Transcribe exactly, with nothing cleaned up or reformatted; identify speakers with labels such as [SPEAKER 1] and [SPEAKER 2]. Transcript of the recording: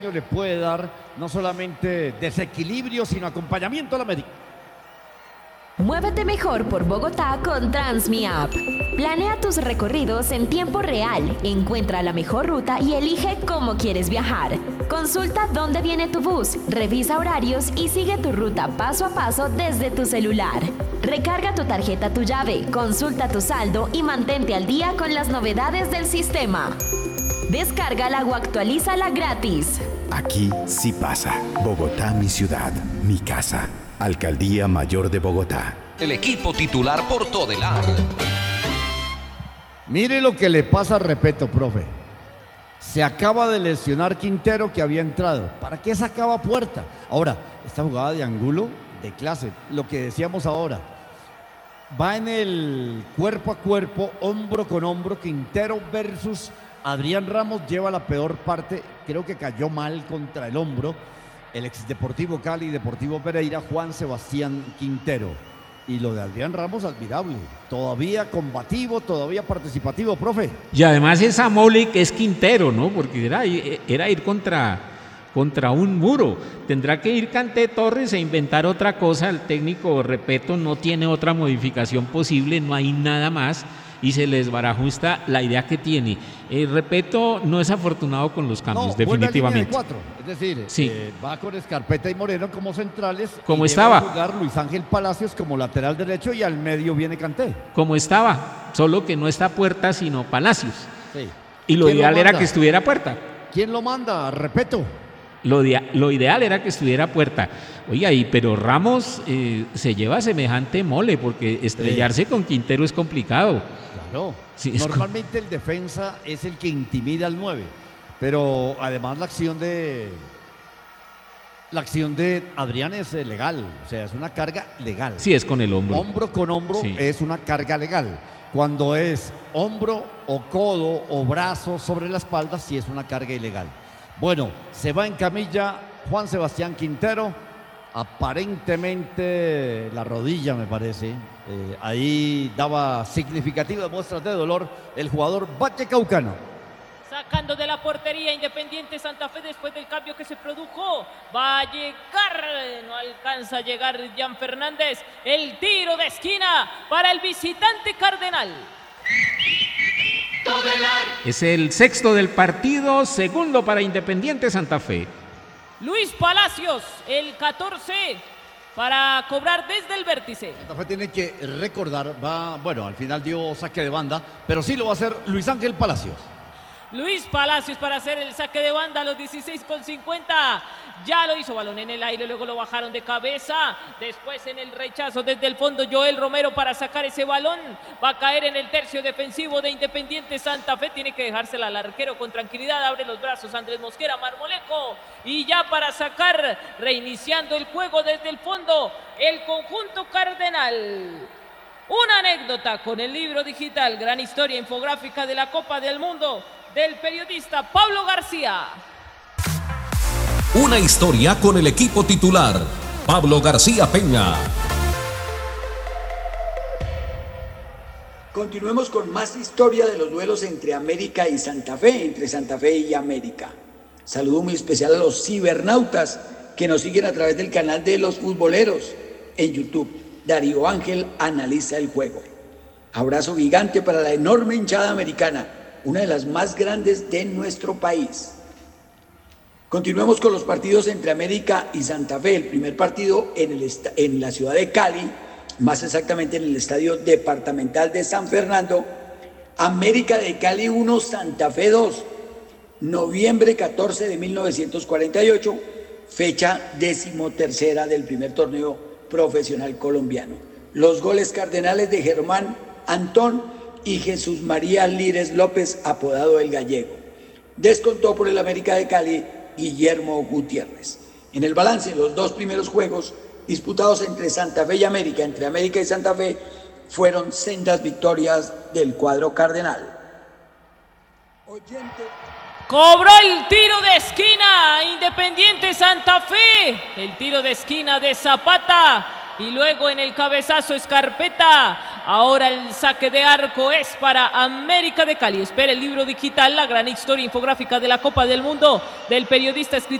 [SPEAKER 1] le puede dar no solamente desequilibrio, sino acompañamiento a la América.
[SPEAKER 2] Muévete mejor por Bogotá con Transmi App. Planea tus recorridos en tiempo real, encuentra la mejor ruta y elige cómo quieres viajar. Consulta dónde viene tu bus, revisa horarios y sigue tu ruta paso a paso desde tu celular. Recarga tu tarjeta Tu Llave, consulta tu saldo y mantente al día con las novedades del sistema. Descárgala o actualízala gratis.
[SPEAKER 3] Aquí sí pasa. Bogotá, mi ciudad, mi casa. Alcaldía Mayor de Bogotá.
[SPEAKER 4] El equipo titular por Todelar.
[SPEAKER 1] Mire lo que le pasa, repito, profe. Se acaba de lesionar Quintero, que había entrado. ¿Para qué sacaba Puerta? Ahora, esta jugada de Angulo, de clase, lo que decíamos ahora. Va en el cuerpo a cuerpo, hombro con hombro, Quintero versus Adrián Ramos. Lleva la peor parte, creo que cayó mal contra el hombro. El ex Deportivo Cali y Deportivo Pereira, Juan Sebastián Quintero. Y lo de Adrián Ramos, admirable. Todavía combativo, todavía participativo, profe.
[SPEAKER 5] Y además esa mole que es Quintero, ¿no? Porque era, era ir contra, contra un muro. Tendrá que ir Kanté Torres e inventar otra cosa. El técnico, repito, no tiene otra modificación posible, no hay nada más. Y se les barajusta la idea que tiene. Eh, repito, no es afortunado con los cambios,
[SPEAKER 1] no,
[SPEAKER 5] definitivamente.
[SPEAKER 1] De cuatro. Es decir,
[SPEAKER 5] sí.
[SPEAKER 1] eh, va con Escarpeta y Moreno como centrales.
[SPEAKER 5] Como
[SPEAKER 1] y
[SPEAKER 5] estaba.
[SPEAKER 1] Debe jugar Luis Ángel Palacios como lateral derecho y al medio viene Kanté.
[SPEAKER 5] Como estaba, solo que no está Puerta, sino Palacios.
[SPEAKER 1] Sí.
[SPEAKER 5] Y lo ideal lo era que estuviera Puerta.
[SPEAKER 1] ¿Quién lo manda? Repito.
[SPEAKER 5] Lo, de, lo ideal era que estuviera Puerta. Oye, ahí, pero Ramos eh, se lleva semejante mole, porque estrellarse sí. con Quintero es complicado.
[SPEAKER 1] Claro.
[SPEAKER 5] Sí,
[SPEAKER 1] Normalmente el defensa es el que intimida al nueve, pero además la acción de la acción de Adrián es legal, o sea, es una carga legal.
[SPEAKER 5] Sí, es con el hombro.
[SPEAKER 1] Hombro con hombro
[SPEAKER 5] sí.
[SPEAKER 1] es una carga legal. Cuando es hombro o codo o brazo sobre la espalda, sí es una carga ilegal. Bueno, se va en camilla Juan Sebastián Quintero. Aparentemente la rodilla, me parece, eh, ahí daba significativas muestras de dolor el jugador vallecaucano.
[SPEAKER 6] Sacando de la portería Independiente Santa Fe después del cambio que se produjo. Va a llegar, no alcanza a llegar Jan Fernández. El tiro de esquina para el visitante Cardenal.
[SPEAKER 5] Es el sexto del partido, segundo para Independiente Santa Fe.
[SPEAKER 6] Luis Palacios, el catorce, para cobrar desde el vértice.
[SPEAKER 1] Santa Fe tiene que recordar, va, bueno, al final dio saque de banda, pero sí lo va a hacer Luis Ángel Palacios.
[SPEAKER 6] Luis Palacios para hacer el saque de banda a los dieciséis con cincuenta. Ya lo hizo, balón en el aire, luego lo bajaron de cabeza. Después en el rechazo desde el fondo Joel Romero para sacar ese balón. Va a caer en el tercio defensivo de Independiente Santa Fe. Tiene que dejársela al arquero con tranquilidad. Abre los brazos Andrés Mosquera, Marmolejo. Y ya para sacar, reiniciando el juego desde el fondo, el conjunto Cardenal. Una anécdota con el libro digital, gran historia infográfica de la Copa del Mundo, del periodista Pablo García.
[SPEAKER 4] Una historia con el equipo titular, Pablo García Peña.
[SPEAKER 7] Continuemos con más historia de los duelos entre América y Santa Fe, entre Santa Fe y América. Saludo muy especial a los cibernautas que nos siguen a través del canal de Los Futboleros en YouTube. Darío Ángel analiza el juego. Abrazo gigante para la enorme hinchada americana, una de las más grandes de nuestro país. Continuemos con los partidos entre América y Santa Fe. El primer partido en, el en la ciudad de Cali, más exactamente en el Estadio Departamental de San Fernando. América de Cali uno, Santa Fe dos. Noviembre catorce de mil novecientos cuarenta y ocho, fecha decimotercera del primer torneo profesional colombiano. Los goles cardenales de Germán Antón y Jesús María Lírez López, apodado El Gallego. Descontó por el América de Cali Guillermo Gutiérrez. En el balance, los dos primeros juegos disputados entre Santa Fe y América, entre América y Santa Fe, fueron sendas victorias del cuadro cardenal.
[SPEAKER 6] Oyente. Cobró el tiro de esquina Independiente Santa Fe. El tiro de esquina de Zapata. Y luego en el cabezazo Escarpeta Ahora el saque de arco es para América de Cali. Espera el libro digital, la gran historia infográfica de la Copa del Mundo del periodista escritor